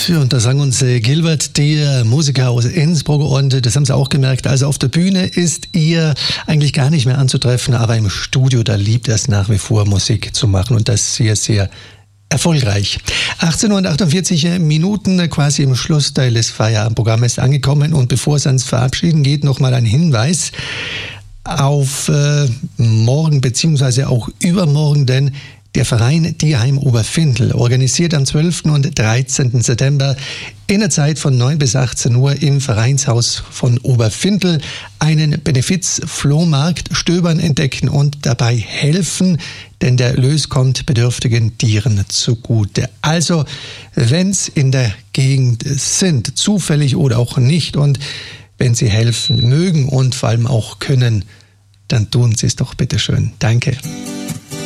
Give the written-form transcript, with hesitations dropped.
Ja, und da sang uns Gilbert, der Musiker aus Innsbruck, und das haben Sie auch gemerkt, also auf der Bühne ist er eigentlich gar nicht mehr anzutreffen, aber im Studio, da liebt er es nach wie vor, Musik zu machen, und das sehr, sehr erfolgreich. 18:48 Uhr, quasi im Schlussteil des Feierabendprogramms angekommen, und bevor es ans Verabschieden geht, nochmal ein Hinweis auf morgen bzw. auch übermorgen, denn der Verein Dierheim Oberfindel organisiert am 12. und 13. September in der Zeit von 9 bis 18 Uhr im Vereinshaus von Oberfindel einen Benefiz-Flohmarkt, Stöbern, entdecken und dabei helfen, denn der Erlös kommt bedürftigen Tieren zugute. Also, wenn Sie in der Gegend sind, zufällig oder auch nicht, und wenn Sie helfen mögen und vor allem auch können, dann tun Sie es doch bitte schön. Danke.